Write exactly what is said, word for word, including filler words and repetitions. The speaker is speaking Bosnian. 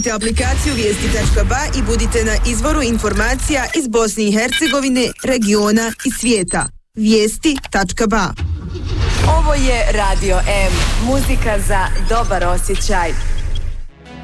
Aplikaciju vijesti tačka ba i budite na izvoru informacija iz Bosne i Hercegovine, regiona i svijeta. vijesti tačka ba. Ovo je Radio M, muzika za dobar osjećaj.